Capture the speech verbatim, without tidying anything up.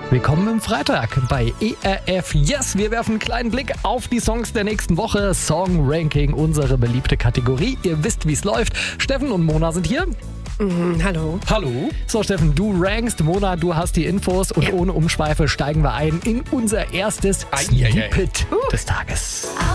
Willkommen im Freitag bei E R F Yes. Wir werfen einen kleinen Blick auf die Songs der nächsten Woche. Song Ranking, unsere beliebte Kategorie. Ihr wisst, wie es läuft. Steffen und Mona sind hier. Mhm, hallo. Hallo. So, Steffen, du rankst. Mona, du hast die Infos. Und ja. ohne Umschweife steigen wir ein in unser erstes Ei, ei, ei. Snippet des Tages.